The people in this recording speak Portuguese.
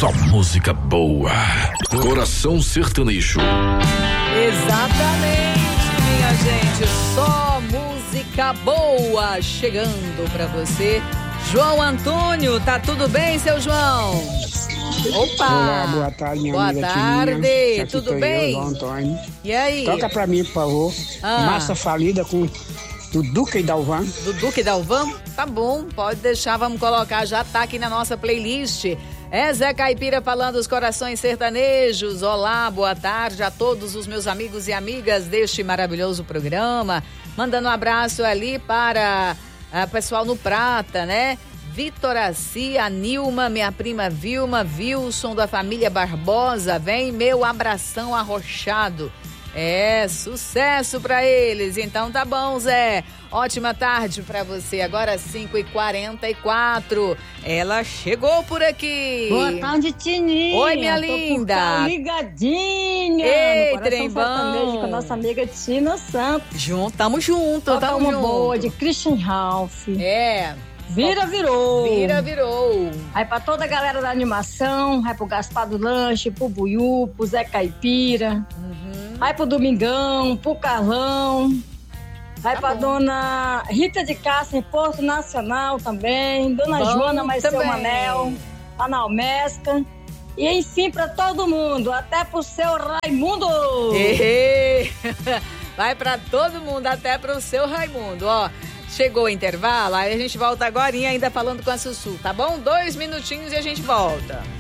Só música boa. Coração Sertanejo. Exatamente, minha gente. Só música boa chegando pra você. João Antônio, tá tudo bem, seu João? Opa! Olá, boa tarde, minha boa amiga tarde, Tininha. tudo bem? João Antônio. E aí? Toca pra mim, por favor. Massa Falida com do Duque e Dalvan. Do Duque e Dalvan? Tá bom, pode deixar, vamos colocar, já tá aqui na nossa playlist. É Zé Caipira falando os corações sertanejos. Olá, boa tarde a todos os meus amigos e amigas deste maravilhoso programa. Mandando um abraço ali para o pessoal no Prata, né? Vitor Assi, a Nilma, minha prima Vilma, Wilson da família Barbosa. Vem meu abração arrochado. É, sucesso pra eles. Então tá bom, Zé. Ótima tarde pra você. Agora 5h44. Ela chegou por aqui. Boa tarde, Tininha. Oi, minha linda. Ligadinha. Ei, no trem bom. Com a nossa amiga Tina Santos. Tamo junto, Toca uma boa de Christian Ralph. É. Virou. Virou. Aí pra toda a galera da animação, aí pro Gaspar do Lanche, pro Buiú, pro Zé Caipira. Vai pro Domingão, pro Carlão. Vai pra dona Rita de Cássia, em Porto Nacional também. Dona Joana, mais seu Manel. Lá na Almesca. E enfim, pra todo mundo. Até pro seu Raimundo. Vai pra todo mundo, até pro seu Raimundo. Ó, chegou o intervalo, aí a gente volta agora ainda falando com a Sussu, tá bom? 2 minutinhos e a gente volta.